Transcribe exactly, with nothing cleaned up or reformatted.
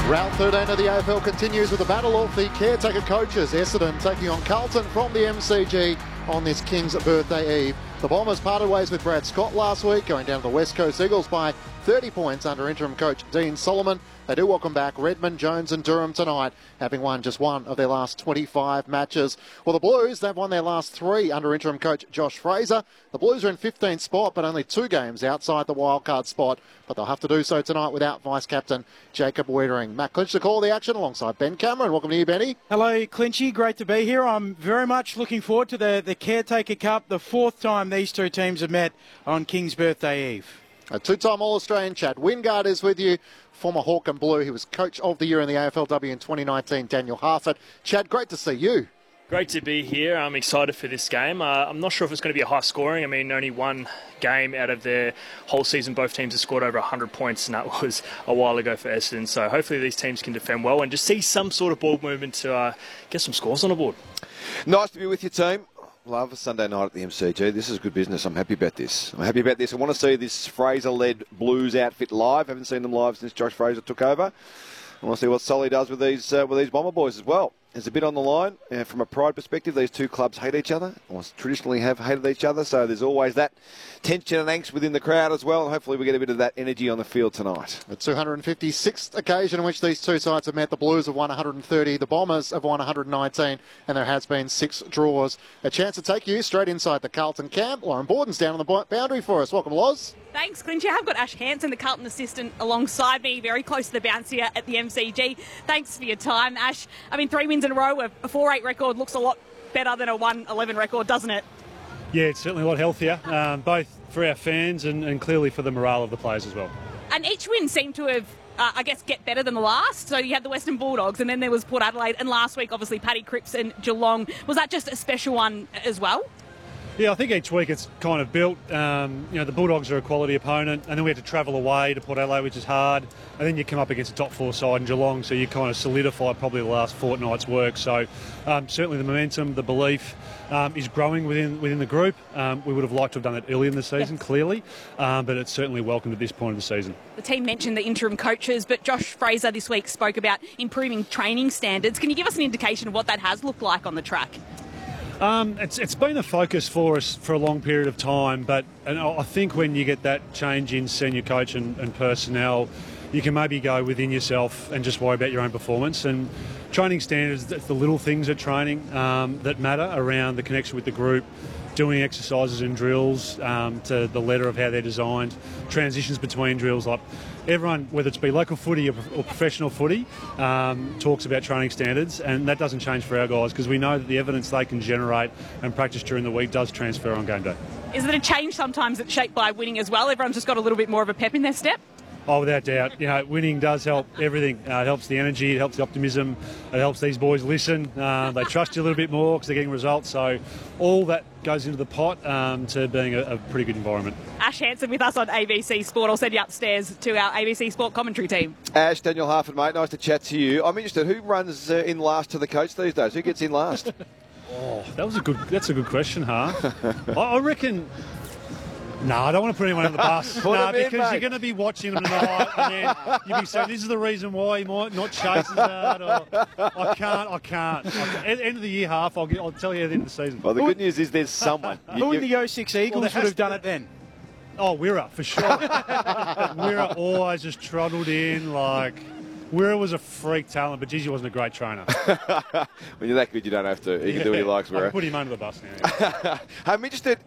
Round thirteen of the A F L continues with the battle of the caretaker coaches. Essendon taking on Carlton from the M C G on this King's Birthday Eve. The Bombers parted ways with Brad Scott last week, going down to the West Coast Eagles by thirty points under interim coach Dean Solomon. They do welcome back Redmond, Jones and Durham tonight, having won just one of their last twenty-five matches. Well, the Blues, they've won their last three under interim coach Josh Fraser. The Blues are in fifteenth spot, but only two games outside the wildcard spot. But they'll have to do so tonight without vice-captain Jacob Wiedering. Matt Clinch to call the action alongside Ben Cameron. Welcome to you, Benny. Hello, Clinchy. Great to be here. I'm very much looking forward to the, the Caretaker Cup, the fourth time these two teams have met on King's Birthday Eve. A two-time All-Australian Chad Wingard is with you, former Hawk and Blue. He was Coach of the Year in the A F L W in twenty nineteen, Daniel Harford. Chad, great to see you. Great to be here. I'm excited for this game. Uh, I'm not sure if it's going to be a high scoring. I mean, only one game out of the whole season, both teams have scored over one hundred points, and that was a while ago for Essendon. So hopefully these teams can defend well and just see some sort of ball movement to uh, get some scores on the board. Nice to be with you, team. Love a Sunday night at the M C G. This is good business. I'm happy about this. I'm happy about this. I want to see this Fraser-led Blues outfit live. Haven't seen them live since Josh Fraser took over. I want to see what Sully does with these uh, with these Bomber boys as well. There's a bit on the line. Uh, from a pride perspective, these two clubs hate each other, or traditionally have hated each other, so there's always that tension and angst within the crowd as well, and hopefully we get a bit of that energy on the field tonight. The two hundred fifty-sixth occasion in which these two sides have met. The Blues have won one hundred thirty, the Bombers have won one hundred nineteen, and there has been six draws. A chance to take you straight inside the Carlton camp. Lauren Borden's down on the boundary for us. Welcome, Loz. Thanks, Clinchy. I've got Ash Hansen, the Carlton assistant, alongside me, very close to the bounce here at the M C G. Thanks for your time, Ash. I mean, three wins in a row, a four eight record looks a lot better than a one eleven record, doesn't it? Yeah, it's certainly a lot healthier, um, both for our fans and, and clearly for the morale of the players as well. And each win seemed to have, uh, I guess, get better than the last. So you had the Western Bulldogs, and then there was Port Adelaide, and last week, obviously, Paddy Cripps and Geelong. Was that just a special one as well? Yeah, I think each week it's kind of built. Um, you know, the Bulldogs are a quality opponent, and then we had to travel away to Port Adelaide, which is hard. And then you come up against a top four side in Geelong, so you kind of solidify probably the last fortnight's work. So um, certainly the momentum, the belief um, is growing within within the group. Um, we would have liked to have done it early in the season, yes. clearly, um, but it's certainly welcomed at this point of the season. The team mentioned the interim coaches, but Josh Fraser this week spoke about improving training standards. Can you give us an indication of what that has looked like on the track? Um, it's, it's been a focus for us for a long period of time, but and I think when you get that change in senior coach and, and personnel, you can maybe go within yourself and just worry about your own performance. And training standards, it's the little things at training um, that matter around the connection with the group, doing exercises and drills um, to the letter of how they're designed, transitions between drills. Like everyone, whether it's be local footy or, or professional footy, um, talks about training standards, and that doesn't change for our guys because we know that the evidence they can generate and practice during the week does transfer on game day. Is it a change sometimes that's shaped by winning as well? Everyone's just got a little bit more of a pep in their step? Oh, without doubt. You know, winning does help everything. Uh, it helps the energy, it helps the optimism, it helps these boys listen. Uh, they trust you a little bit more because they're getting results. So all that goes into the pot um, to being a, a pretty good environment. Ash Hansen with us on A B C Sport. I'll send you upstairs to our A B C Sport commentary team. Ash, Daniel Harford, mate, nice to chat to you. I'm interested, who runs uh, in last to the coach these days? Who gets in last? Oh, that was a good. That's a good question, huh? I, I reckon. No, I don't want to put anyone on the bus. No, nah, because in, you're going to be watching them tonight, and then you'll be saying, "This is the reason why he might not chase as hard." Or, I can't. I can't. I can't. At the end of the year half, I'll, get, I'll tell you at the end of the season. Well, the good news is there's someone. Who in the oh six Eagles well, would have done it then? Oh, Wirra, for sure. Wirra always just trundled in like. Wirra was a freak talent, but geez, he wasn't a great trainer. When you're that good, you don't have to. He can yeah, do what he likes, Wirra. I'll put him under the bus now. Yeah. I'm interested.